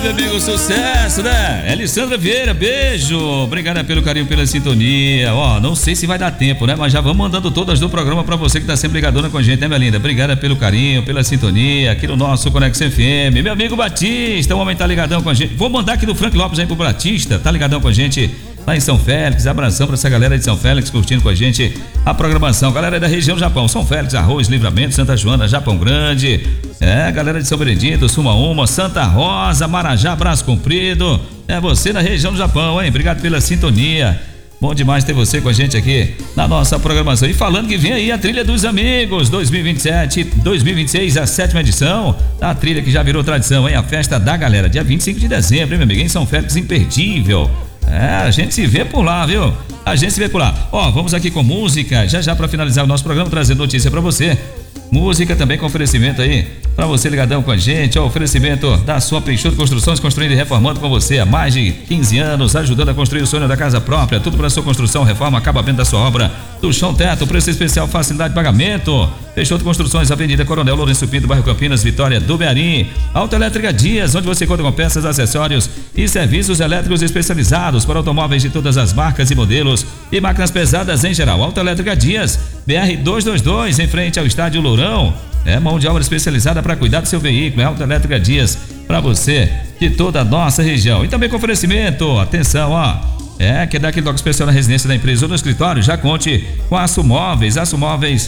meu amigo, sucesso, né? Elisandra Vieira, beijo. Obrigado pelo carinho, pela sintonia. Ó, não sei se vai dar tempo, né? Mas já vamos mandando todas do programa pra você que tá sempre ligadona com a gente, né, minha linda? Obrigado pelo carinho, pela sintonia aqui no nosso Conexão FM. Meu amigo Batista, o homem tá ligadão com a gente. Vou mandar aqui do Frank Lopes aí pro Batista, tá ligadão com a gente lá em São Félix. Abração pra essa galera de São Félix curtindo com a gente a programação. Galera da região Japão, São Félix, Arroz, Livramento, Santa Joana, Japão Grande. Galera de São Benedito, Sumaúma, Santa Rosa, Marajá, Braço Comprido. É você na região do Japão, hein? Obrigado pela sintonia. Bom demais ter você com a gente aqui na nossa programação. E falando que vem aí a Trilha dos Amigos 2027-2026, a 7ª edição. A trilha que já virou tradição, hein? A festa da galera, dia 25 de dezembro, hein, meu amigo? Em São Félix, imperdível. A gente se vê por lá, viu? A gente se vê por lá. Ó, vamos aqui com música, já pra finalizar o nosso programa, trazendo notícia pra você. Música também com oferecimento aí pra você ligadão com a gente, ó, oferecimento da sua Peixoto Construções, construindo e reformando com você há mais de 15 anos, ajudando a construir o sonho da casa própria, tudo para sua construção, reforma, acabamento da sua obra, do chão, teto, preço especial, facilidade de pagamento. Peixoto Construções, Avenida Coronel Lourenço Pinto, bairro Campinas, Vitória do Mearim. Autoelétrica Dias, onde você conta com peças, acessórios e serviços elétricos especializados para automóveis de todas as marcas e modelos e máquinas pesadas em geral. Autoelétrica Dias, BR 222, em frente ao Estádio Lourão. Mão de obra especializada para cuidar do seu veículo. Autoelétrica Dias, para você de toda a nossa região. E também com oferecimento, atenção, ó. Quer dar aquele toque especial na residência da empresa ou no escritório? Já conte com a Aço Móveis. Aço Móveis,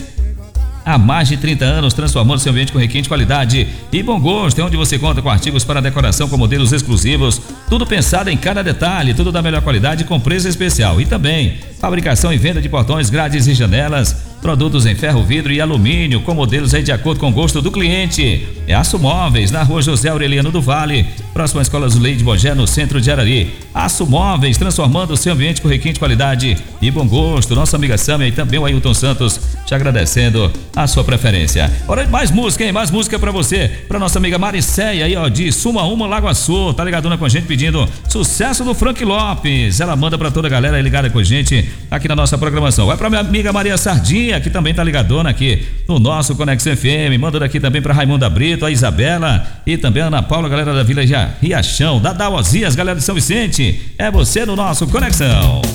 há mais de 30 anos, transformando seu ambiente com requinte, qualidade e bom gosto. É onde você conta com artigos para decoração com modelos exclusivos, tudo pensado em cada detalhe, tudo da melhor qualidade com preço especial. E também fabricação e venda de portões, grades e janelas, produtos em ferro, vidro e alumínio, com modelos aí de acordo com o gosto do cliente. Aço Móveis, na rua José Aureliano do Vale, próxima à Escola Zuleide Bogé, no centro de Arari. Aço Móveis, transformando o seu ambiente com requinte, qualidade e bom gosto. Nossa amiga Sâmia e também o Ailton Santos, te agradecendo a sua preferência. Hora de mais música, hein? Mais música pra você, pra nossa amiga Maricéia aí, ó, de Sumaúma, Lagoa Sul, tá ligadona com a gente pedindo sucesso do Frank Lopes. Ela manda pra toda a galera aí ligada com a gente aqui na nossa programação. Vai pra minha amiga Maria Sardinha, que também tá ligadona aqui no nosso Conexão FM. Manda daqui também pra Raimunda Brito, a Isabela e também a Ana Paula, galera da Vila Riachão, da Ozias, galera de São Vicente. É você no nosso Conexão.